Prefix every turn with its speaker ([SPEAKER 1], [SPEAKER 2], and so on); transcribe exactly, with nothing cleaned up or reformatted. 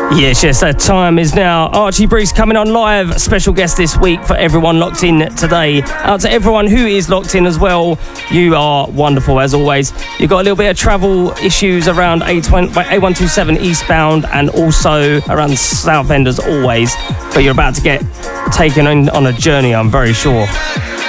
[SPEAKER 1] Yes, yes, that time is now. Archie Breese coming on live. Special guest this week for everyone locked in today. Out to everyone who is locked in as well. You are wonderful as always. You've got a little bit of travel issues around A one twenty-seven eastbound and also around Southend as always. But you're about to get taken on, on a journey, I'm very sure.